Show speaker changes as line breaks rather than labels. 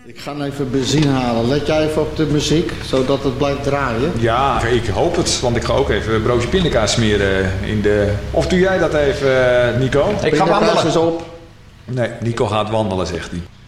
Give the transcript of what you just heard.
Ik ga even benzine halen. Let jij even op de muziek, zodat het blijft draaien?
Ja, ik hoop het, want ik ga ook even een broodje pindakaas smeren in de... Of doe jij dat even, Nico?
Ik ga wandelen.
Is op.
Nee, Nico gaat wandelen, zegt hij.